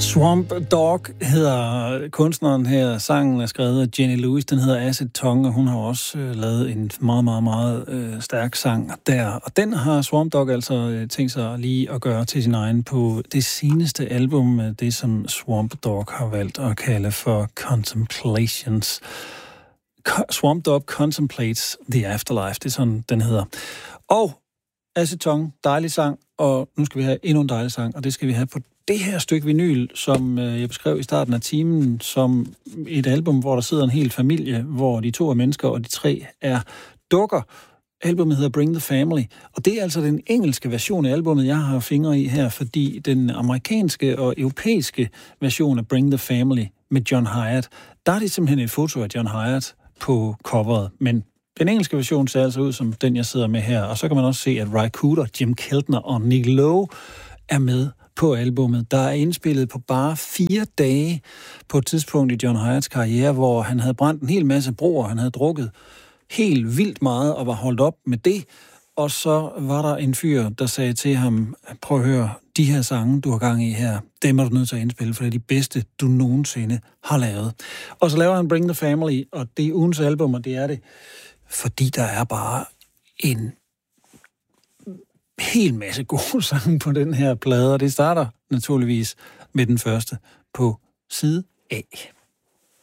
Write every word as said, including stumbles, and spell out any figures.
Swamp Dog hedder kunstneren her. Sangen er skrevet af Jenny Lewis. Den hedder Acid Tongue, og hun har også øh, lavet en meget, meget, meget øh, stærk sang der. Og den har Swamp Dog altså øh, tænkt sig lige at gøre til sin egen på det seneste album, det som Swamp Dog har valgt at kalde for Contemplations. Swamp Dog Contemplates the Afterlife, det er sådan, den hedder. Og Acid Tongue, dejlig sang, og nu skal vi have endnu en dejlig sang, og det skal vi have på det her stykke vinyl, som jeg beskrev i starten af timen, som et album, hvor der sidder en hel familie, hvor de to er mennesker, og de tre er dukker. Albumet hedder Bring the Family, og det er altså den engelske version af albumet, jeg har fingre i her, fordi den amerikanske og europæiske version af Bring the Family med John Hyatt, der er det simpelthen et foto af John Hyatt på coveret, men den engelske version ser altså ud som den, jeg sidder med her, og så kan man også se, at Ry Cooder, Jim Keltner og Nick Lowe er med på albummet, der er indspillet på bare fire dage på et tidspunkt i John Hyatts karriere, hvor han havde brændt en hel masse broer, han havde drukket helt vildt meget og var holdt op med det, og så var der en fyr, der sagde til ham, prøv at høre, de her sange, du har gang i her, dem er du nødt til at indspille, for det er de bedste, du nogensinde har lavet. Og så laver han Bring the Family, og det er ugens album, og det er det, fordi der er bare en hel masse gode sange på den her plade, og det starter naturligvis med den første på side A.